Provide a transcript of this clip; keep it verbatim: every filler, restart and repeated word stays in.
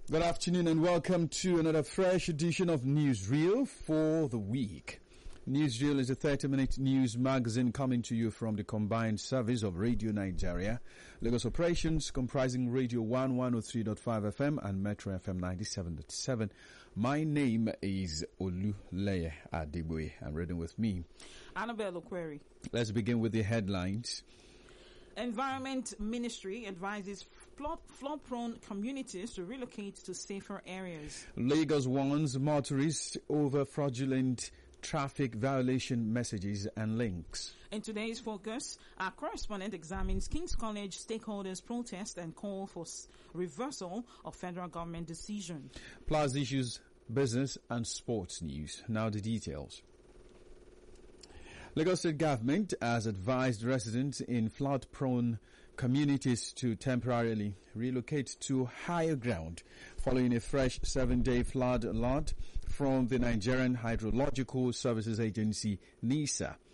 Good afternoon and welcome to another fresh edition of Newsreel for the week. Newsreel is a thirty-minute news magazine coming to you from the combined service of Radio Nigeria, Lagos operations comprising Radio one one oh three point five F M and Metro F M ninety-seven point seven. My name is Oluleye Adeboye, and reading with me, Annabelle Okweri. Let's begin with the headlines. Environment Ministry advises flood, flood-prone communities to relocate to safer areas. Lagos warns motorists over fraudulent traffic violation messages and links. In today's focus, our correspondent examines King's College stakeholders' protest and call for reversal of federal government decision. Plus issues, business and sports news. Now the details. Lagos State Government has advised residents in flood-prone communities to temporarily relocate to higher ground following a fresh seven-day flood alert from the Nigerian Hydrological Services Agency, NISA.